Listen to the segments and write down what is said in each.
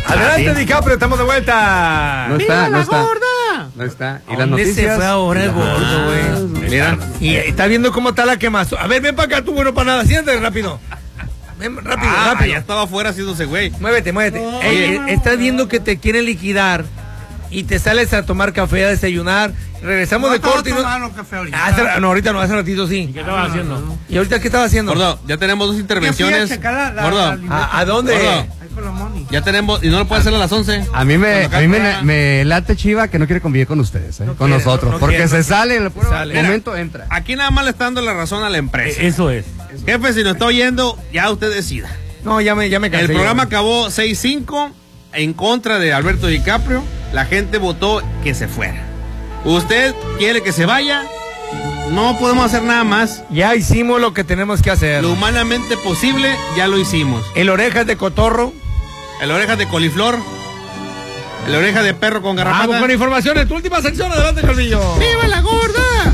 Adelante, DiCaprio, estamos de vuelta. No está, no está. Gorda! No está. ¿Y las ¿Dónde noticias? se fue ahora el gordo, güey? Mira, y está viendo cómo está la quemazón. A ver, ven para acá, tú, bueno, para nada. Siéntate rápido. Ven, rápido, rápido. Ya estaba afuera haciéndose güey. Muévete. Estás viendo que te quieren liquidar y te sales a tomar café, a desayunar. Regresamos de corte y no... café ahorita. No, ahorita no, hace ratito sí. ¿Y qué estabas haciendo? ¿Y ahorita qué estaba haciendo? Gordo, ya tenemos dos intervenciones. Gordo, ¿A dónde? Gordo, ya tenemos, y no lo puede hacer a las 11. A mí me late Chiva que no quiere convivir con ustedes, con nosotros. Porque se sale, en el puro momento entra. Aquí nada más le está dando la razón a la empresa. Eso es. Jefe, si nos está oyendo, ya usted decida. No, ya me cansé. El programa acabó 6-5 en contra de Alberto DiCaprio. La gente votó que se fuera. ¿Usted quiere que se vaya? No podemos hacer nada más. Ya hicimos lo que tenemos que hacer. Lo humanamente posible, ya lo hicimos. El orejas de cotorro. El orejas de coliflor. El oreja de perro con garrapata. Vamos con informaciones. Tu última sección, adelante, Calvillo. ¡Viva la gorda!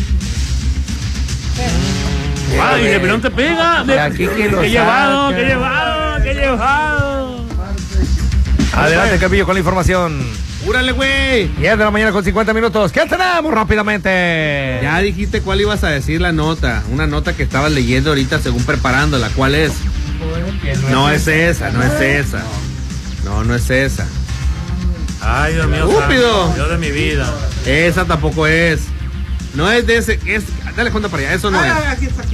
Ay, de pelón te pega. ¿Qué llevado. Adelante, Calvillo, con la información. ¡Úrale, güey! 10 de la mañana con 50 minutos. ¿Qué tenemos rápidamente? Ya dijiste cuál ibas a decir la nota. Una nota que estabas leyendo ahorita según preparándola. ¿Cuál es? No es esa. No es esa. Ay, Dios mío. ¡Estúpido! Dios de mi vida. Esa tampoco es. No es de ese. Dale cuenta para allá. Eso no es. Aquí está.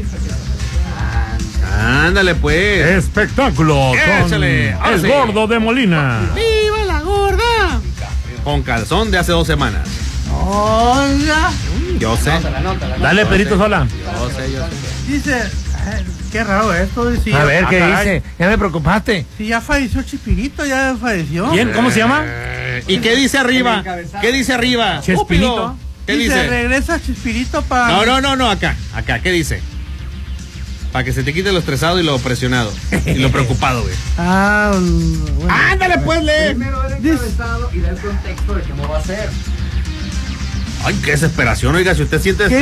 Ándale, pues. Espectáculo. Échale. Ahora El sí. gordo de Molina. ¡Viva la gorda! Con calzón de hace 2 semanas. Hola. Yo sé. Dale, Pedrito Sola. Yo sé. Dice, qué raro esto. Dice, A ver, ¿qué caray. dice? Ya me preocupaste. Si ya falleció Chespirito, ya falleció. ¿Quién? ¿Cómo se llama? ¿Y qué dice arriba? ¿Qué dice arriba? Chespirito. Estúpido. ¿Qué dice? Regresa Chespirito para... No, acá, ¿qué dice? Para que se te quite lo estresado y lo presionado. Y lo preocupado, güey. Ah, bueno. Ándale, pues, lee. Primero del encabezado y del contexto de cómo va a ser. Ay, qué desesperación, oiga, si usted siente